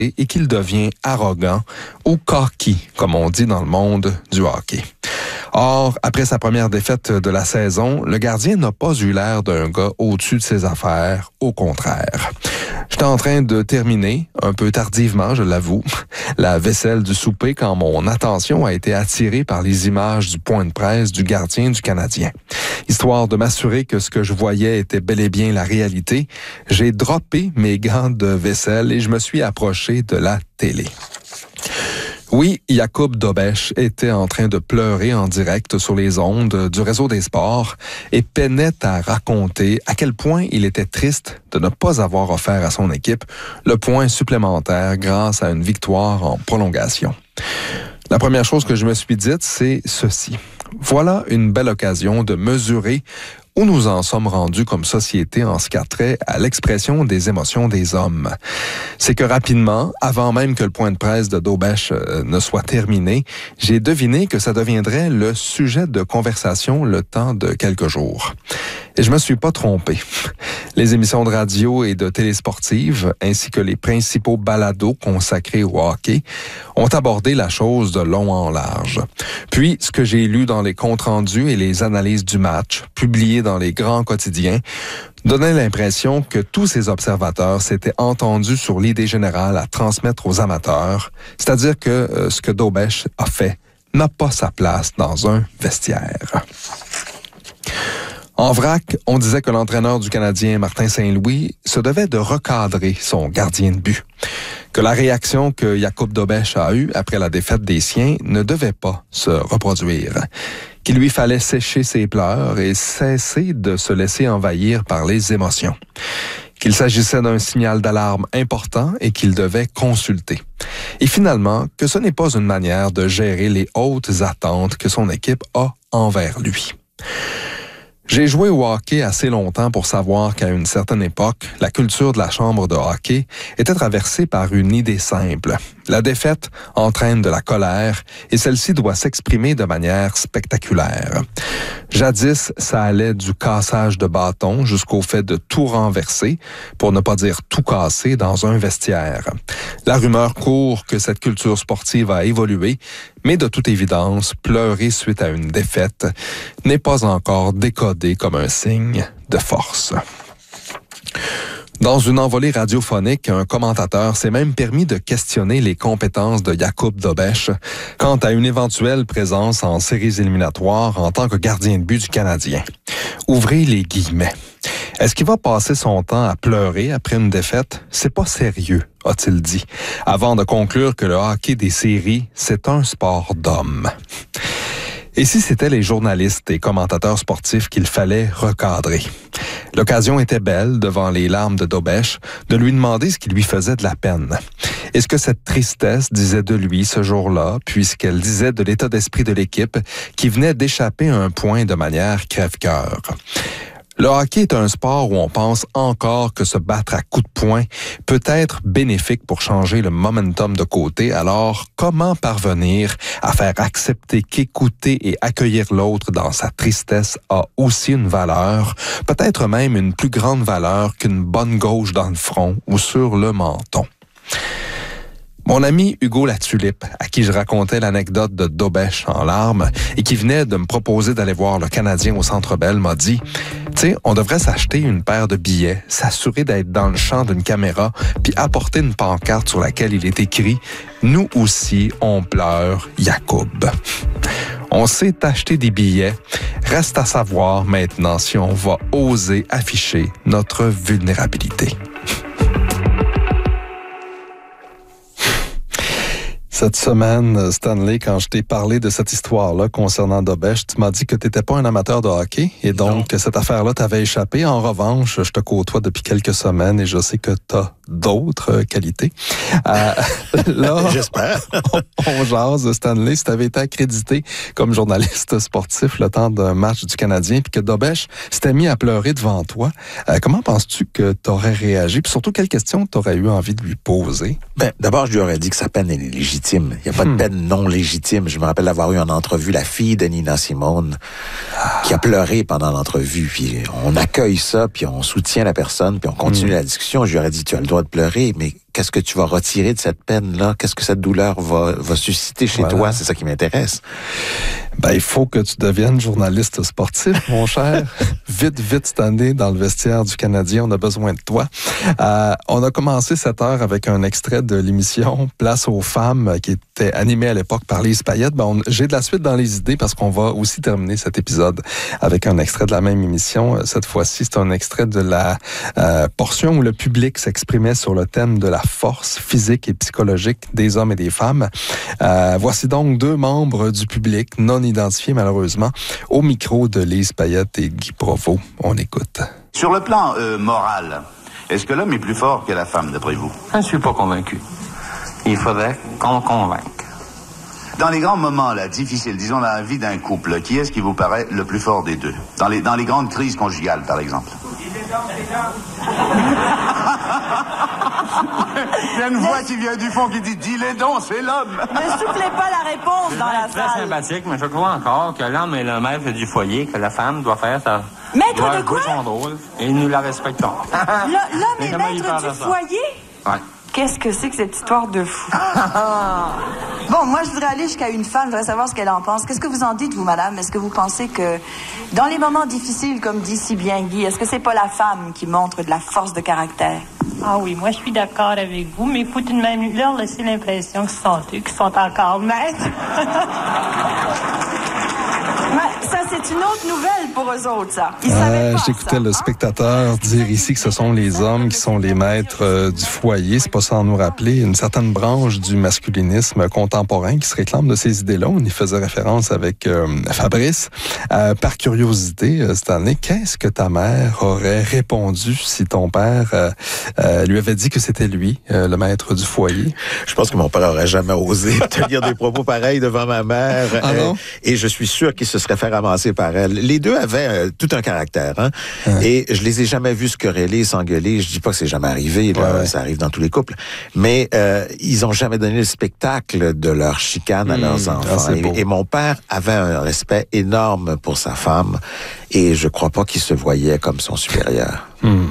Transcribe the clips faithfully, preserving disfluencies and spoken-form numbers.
et qu'il devient arrogant ou cocky, comme on dit dans le monde du hockey. Or, après sa première défaite de la saison, le gardien n'a pas eu l'air d'un gars au-dessus de ses affaires, au contraire. J'étais en train de terminer, un peu tardivement, je l'avoue, la vaisselle du souper quand mon attention a été attirée par les images du point de presse du gardien du Canadien. Histoire de m'assurer que ce que je voyais était bel et bien la réalité, j'ai droppé mes gants de vaisselle et je me suis approché de la télé. Oui, Jakub Dobeš était en train de pleurer en direct sur les ondes du réseau des sports et peinait à raconter à quel point il était triste de ne pas avoir offert à son équipe le point supplémentaire grâce à une victoire en prolongation. La première chose que je me suis dite, c'est ceci. Voilà une belle occasion de mesurer où nous en sommes rendus comme société en ce qui a trait à l'expression des émotions des hommes. C'est que rapidement, avant même que le point de presse de Dobeš euh, ne soit terminé, j'ai deviné que ça deviendrait le sujet de conversation le temps de quelques jours. Et je me suis pas trompé. Les émissions de radio et de télé sportives, ainsi que les principaux balados consacrés au hockey, ont abordé la chose de long en large. Puis, ce que j'ai lu dans les comptes rendus et les analyses du match, publiées dans les grands quotidiens, donnait l'impression que tous ces observateurs s'étaient entendus sur l'idée générale à transmettre aux amateurs, c'est-à-dire que euh, ce que Dobeš a fait n'a pas sa place dans un vestiaire. En vrac, on disait que l'entraîneur du Canadien, Martin Saint-Louis, se devait de recadrer son gardien de but. Que la réaction que Jakub Dobeš a eue après la défaite des siens ne devait pas se reproduire. Qu'il lui fallait sécher ses pleurs et cesser de se laisser envahir par les émotions. Qu'il s'agissait d'un signal d'alarme important et qu'il devait consulter. Et finalement, que ce n'est pas une manière de gérer les hautes attentes que son équipe a envers lui. J'ai joué au hockey assez longtemps pour savoir qu'à une certaine époque, la culture de la chambre de hockey était traversée par une idée simple. La défaite entraîne de la colère et celle-ci doit s'exprimer de manière spectaculaire. Jadis, ça allait du cassage de bâton jusqu'au fait de tout renverser, pour ne pas dire tout casser, dans un vestiaire. La rumeur court que cette culture sportive a évolué, mais de toute évidence, pleurer suite à une défaite n'est pas encore décodé comme un signe de force. Dans une envolée radiophonique, un commentateur s'est même permis de questionner les compétences de Jakub Dobeš quant à une éventuelle présence en séries éliminatoires en tant que gardien de but du Canadien. Ouvrez les guillemets. Est-ce qu'il va passer son temps à pleurer après une défaite? C'est pas sérieux, a-t-il dit, avant de conclure que le hockey des séries, c'est un sport d'hommes. Et si c'était les journalistes et commentateurs sportifs qu'il fallait recadrer? L'occasion était belle, devant les larmes de Dobeš, de lui demander ce qui lui faisait de la peine. Est-ce que cette tristesse disait de lui ce jour-là, puisqu'elle disait de l'état d'esprit de l'équipe qui venait d'échapper à un point de manière crève-cœur? Le hockey est un sport où on pense encore que se battre à coups de poing peut être bénéfique pour changer le momentum de côté. Alors, comment parvenir à faire accepter qu'écouter et accueillir l'autre dans sa tristesse a aussi une valeur, peut-être même une plus grande valeur qu'une bonne gauche dans le front ou sur le menton? Mon ami Hugo Latulippe, à qui je racontais l'anecdote de Dobeš en larmes et qui venait de me proposer d'aller voir le Canadien au Centre Bell, m'a dit « Tu sais, on devrait s'acheter une paire de billets, s'assurer d'être dans le champ d'une caméra, puis apporter une pancarte sur laquelle il est écrit « Nous aussi, on pleure, Jakub ». On s'est acheté des billets. Reste à savoir maintenant si on va oser afficher notre vulnérabilité. Cette semaine, Stanley, quand je t'ai parlé de cette histoire-là concernant Dobeš, tu m'as dit que tu n'étais pas un amateur de hockey et donc non. Que cette affaire-là t'avait échappé. En revanche, je te côtoie depuis quelques semaines et je sais que tu as d'autres qualités. Euh, là, J'espère. on, on jase, Stanley, si tu avais été accrédité comme journaliste sportif le temps d'un match du Canadien puis que Dobeš s'était mis à pleurer devant toi, euh, comment penses-tu que tu aurais réagi? Puis surtout, quelles questions tu aurais eu envie de lui poser? Ben, d'abord, je lui aurais dit que sa peine est légitime. Il n'y a pas hmm. de peine non légitime. Je me rappelle avoir eu en entrevue la fille de Nina Simone ah. qui a pleuré pendant l'entrevue. Puis on accueille ça, puis on soutient la personne, puis on continue hmm. la discussion. Je lui aurais dit, tu as le droit de pleurer, mais qu'est-ce que tu vas retirer de cette peine-là? Qu'est-ce que cette douleur va, va susciter chez voilà. toi? C'est ça qui m'intéresse. Ben, il faut que tu deviennes journaliste sportif, mon cher. Vite, vite cette année, dans le vestiaire du Canadien, on a besoin de toi. Euh, on a commencé cette heure avec un extrait de l'émission Place aux femmes, qui était animée à l'époque par Lise Payette. Ben, on, j'ai de la suite dans les idées parce qu'on va aussi terminer cet épisode avec un extrait de la même émission. Cette fois-ci, c'est un extrait de la euh, portion où le public s'exprimait sur le thème de la force physique et psychologique des hommes et des femmes. Euh, voici donc deux membres du public non identifiés malheureusement au micro de Lise Payette et Guy Provost. On écoute. Sur le plan euh, moral, est-ce que l'homme est plus fort que la femme, d'après vous? Je ne suis pas convaincu. Il faudrait qu'on convainque. Dans les grands moments là, difficiles, disons dans la vie d'un couple, qui est-ce qui vous paraît le plus fort des deux? Dans les, dans les grandes crises conjugales, par exemple. Il y a une voix qui vient du fond qui dit « Dis-les donc, c'est l'homme !» Ne soufflez pas la réponse dans la salle. C'est très sympathique, mais je crois encore que l'homme est le maître du foyer, que la femme doit faire sa... Maître doit de quoi? Son rôle, et nous la respectons. L'homme est maître du foyer? Oui. Qu'est-ce que c'est que cette histoire de fou? Bon, moi, je voudrais aller jusqu'à une femme, je voudrais savoir ce qu'elle en pense. Qu'est-ce que vous en dites, vous, madame? Est-ce que vous pensez que, dans les moments difficiles, comme dit si bien Guy, est-ce que c'est pas la femme qui montre de la force de caractère? Ah oui, moi, je suis d'accord avec vous, mais écoute, une même leur laisser l'impression qu'ils sont eux, qu'ils sont encore maîtres. Ouais, ça, c'est une autre nouvelle pour eux autres, ça. Ils euh, savaient pas J'écoutais ça, le hein? spectateur dire ici que ce sont les hommes qui sont les maîtres euh, du foyer. C'est pas sans nous rappeler une certaine branche du masculinisme contemporain qui se réclame de ces idées-là. On y faisait référence avec euh, Fabrice. Euh, par curiosité, euh, cette année, qu'est-ce que ta mère aurait répondu si ton père euh, euh, lui avait dit que c'était lui, euh, le maître du foyer? Je pense que mon père aurait jamais osé tenir des propos pareils devant ma mère. Ah non? euh, et je suis sûr qu'il se serait fait ramasser par elle. Les deux avaient euh, tout un caractère, hein? Hein? Et je les ai jamais vus se quereller, s'engueuler. Je dis pas que c'est jamais arrivé, là, ouais. Ça arrive dans tous les couples. Mais euh, ils ont jamais donné le spectacle de leur chicane à mmh, leurs enfants. Ah, et, et mon père avait un respect énorme pour sa femme, et je crois pas qu'il se voyait comme son supérieur. Mmh.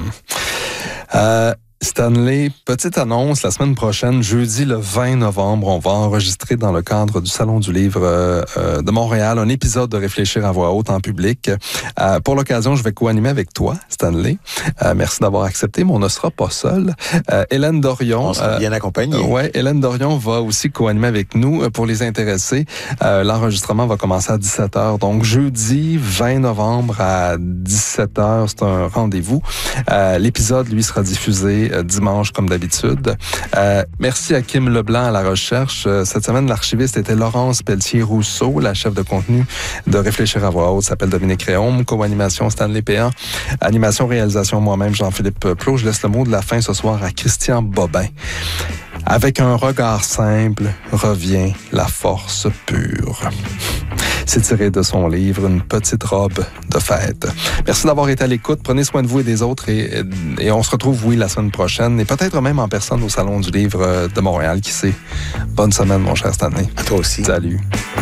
Euh... Stanley, petite annonce, la semaine prochaine, jeudi le vingt novembre, on va enregistrer dans le cadre du Salon du Livre euh, de Montréal un épisode de Réfléchir à voix haute en public. Euh, pour l'occasion, je vais co-animer avec toi, Stanley. Euh, merci d'avoir accepté, mais on ne sera pas seul. Euh, Hélène Dorion... On sera bien accompagnés. Euh, ouais, Hélène Dorion va aussi co-animer avec nous. Pour les intéressés, euh, l'enregistrement va commencer à dix-sept heures. Donc, jeudi vingt novembre à dix-sept heures, c'est un rendez-vous. Euh, l'épisode, lui, sera diffusé dimanche, comme d'habitude. Euh, merci à Kim Leblanc à la recherche. Euh, cette semaine, l'archiviste était Laurence Pelletier-Rousseau. La chef de contenu de Réfléchir à voix haute s'appelle Dominique Réaume. Co-animation Stanley Péan. Animation, réalisation, moi-même, Jean-Philippe Plot. Je laisse le mot de la fin ce soir à Christian Bobin. Avec un regard simple, revient la force pure. C'est tiré de son livre « Une petite robe de fête ». Merci d'avoir été à l'écoute. Prenez soin de vous et des autres. Et, et on se retrouve, oui, la semaine prochaine. Et peut-être même en personne au Salon du Livre de Montréal. Qui sait? Bonne semaine, mon cher Stanley. À toi aussi. Salut.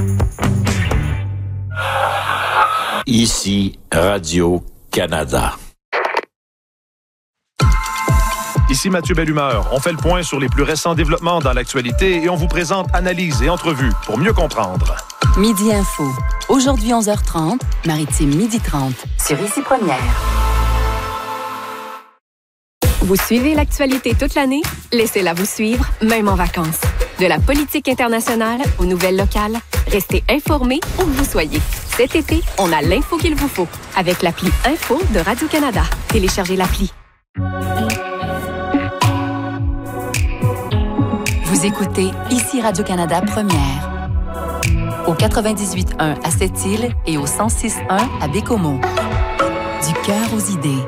Ici, Radio-Canada. Ici Mathieu Bellumeur. On fait le point sur les plus récents développements dans l'actualité et on vous présente analyses et entrevues pour mieux comprendre. Midi Info. Aujourd'hui onze heures trente, Maritime midi trente. Sur Ici Première. Vous suivez l'actualité toute l'année? Laissez-la vous suivre, même en vacances. De la politique internationale aux nouvelles locales, restez informés où que vous soyez. Cet été, on a l'info qu'il vous faut avec l'appli Info de Radio-Canada. Téléchargez l'appli. Vous écoutez Ici Radio-Canada Première. Au quatre-vingt-dix-huit point un à Sept-Îles et au cent six point un à Bécomo. Du cœur aux idées.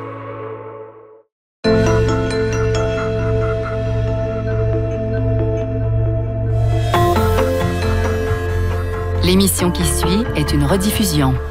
L'émission qui suit est une rediffusion.